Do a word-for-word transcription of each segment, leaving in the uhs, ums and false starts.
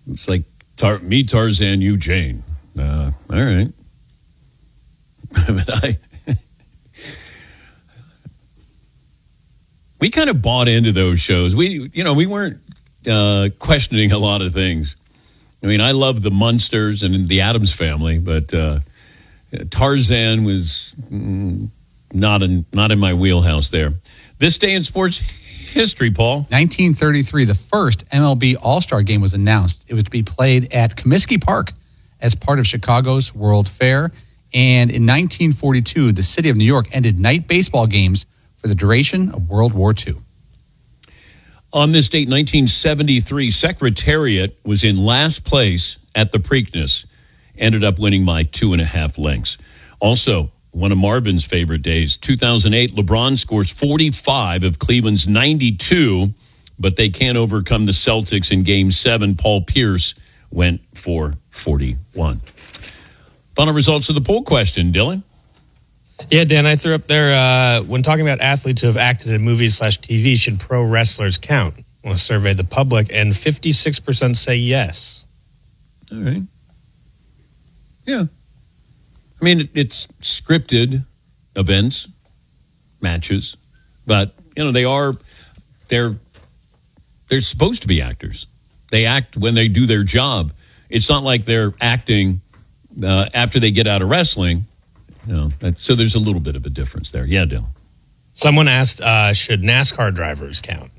It's like tar- me, Tarzan, you, Jane. Uh, all right. But I, we kind of bought into those shows. We, you know, we weren't uh, questioning a lot of things. I mean, I love the Munsters and the Addams Family, but uh, Tarzan was mm, not in not in my wheelhouse there. This day in sports history, Paul. nineteen thirty-three, the first M L B All-Star Game was announced. It was to be played at Comiskey Park as part of Chicago's World Fair. And in nineteen forty-two, the city of New York ended night baseball games for the duration of World War Two. On this date, nineteen seventy-three, Secretariat was in last place at the Preakness. Ended up winning by two and a half lengths. Also, one of Marvin's favorite days, two thousand eight, LeBron scores forty-five of Cleveland's ninety-two, but they can't overcome the Celtics in Game seven. Paul Pierce went for forty-one. Final results of the poll question, Dylan. Yeah, Dan, I threw up there, uh, when talking about athletes who have acted in movies slash T V, should pro wrestlers count? I want to survey the public, and fifty-six percent say yes. All right. Yeah. I mean, it, it's scripted events, matches, but, you know, they are, they're, they're supposed to be actors. They act when they do their job. It's not like they're acting uh, after they get out of wrestling. You know, that, so there's a little bit of a difference there. Yeah, Dylan. Someone asked, uh, should NASCAR drivers count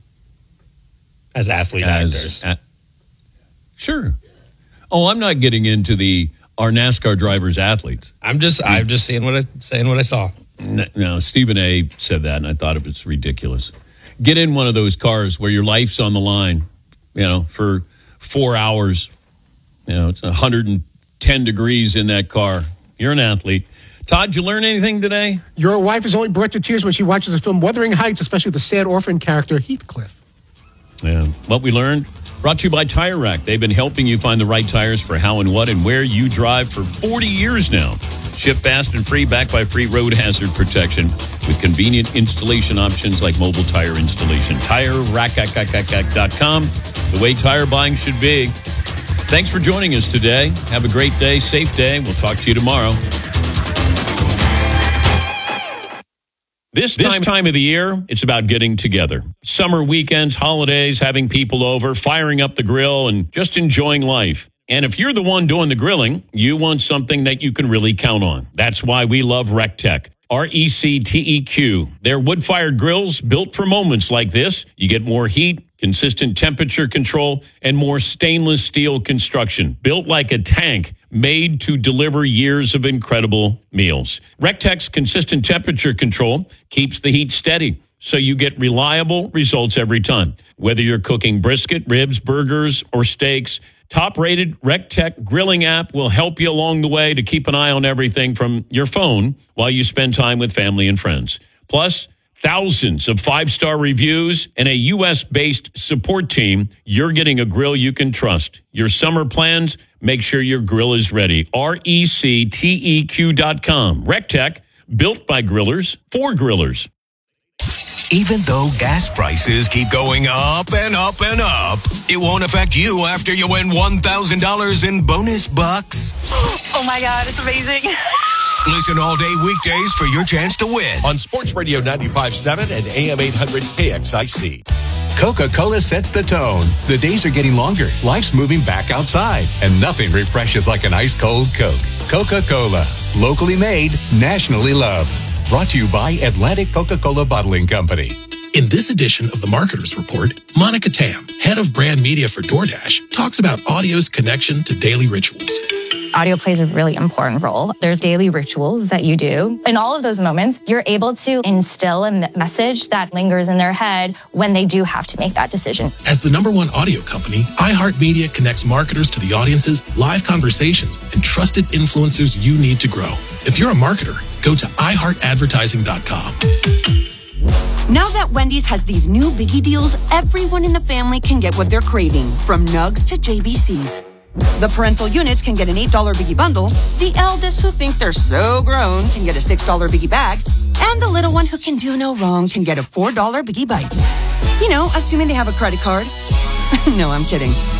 as athlete As, actors? At, sure. Oh, I'm not getting into the are NASCAR drivers athletes. I'm just I'm just saying what I saying what I saw. No, no, Stephen A. said that, and I thought it was ridiculous. Get in one of those cars where your life's on the line, you know, for four hours. You know, it's one hundred ten degrees in that car. You're an athlete. Todd, did you learn anything today? Your wife is only brought to tears when she watches the film Wuthering Heights, especially with the sad orphan character Heathcliff. Yeah. What we learned, brought to you by Tire Rack. They've been helping you find the right tires for how and what and where you drive for forty years now. Ship fast and free, backed by free road hazard protection with convenient installation options like mobile tire installation. Tire Rack dot com, the way tire buying should be. Thanks for joining us today. Have a great day, safe day. We'll talk to you tomorrow. This time, this time of the year, it's about getting together. Summer weekends, holidays, having people over, firing up the grill, and just enjoying life. And if you're the one doing the grilling, you want something that you can really count on. That's why we love RecTech. R E C T E Q. They're wood-fired grills built for moments like this. You get more heat, consistent temperature control, and more stainless steel construction. Built like a tank, made to deliver years of incredible meals. RecTech's consistent temperature control keeps the heat steady, so you get reliable results every time. Whether you're cooking brisket, ribs, burgers, or steaks, top-rated RecTech grilling app will help you along the way to keep an eye on everything from your phone while you spend time with family and friends. Plus, thousands of five-star reviews and a U S-based support team. You're getting a grill you can trust. Your summer plans, make sure your grill is ready. R E C T E Q dot com. RecTech, built by grillers for grillers. Even though gas prices keep going up and up and up, it won't affect you after you win one thousand dollars in bonus bucks. Oh my God, it's amazing. Listen all day weekdays for your chance to win. On Sports Radio ninety-five point seven and A M eight hundred K X I C. Coca-Cola sets the tone. The days are getting longer. Life's moving back outside. And nothing refreshes like an ice-cold Coke. Coca-Cola. Locally made, nationally loved. Brought to you by Atlantic Coca-Cola Bottling Company. In this edition of the Marketer's Report, Monica Tam, head of brand media for DoorDash, talks about audio's connection to daily rituals. Audio plays a really important role. There's daily rituals that you do. In all of those moments, you're able to instill a message that lingers in their head when they do have to make that decision. As the number one audio company, iHeartMedia connects marketers to the audiences, live conversations, and trusted influencers you need to grow. If you're a marketer, go to i heart advertising dot com. Now that Wendy's has these new biggie deals, everyone in the family can get what they're craving, from nugs to J B Cs. The parental units can get an eight dollar biggie bundle, the eldest who think they're so grown can get a six dollar biggie bag, and the little one who can do no wrong can get a four dollar biggie bites. You know, assuming they have a credit card. No, I'm kidding.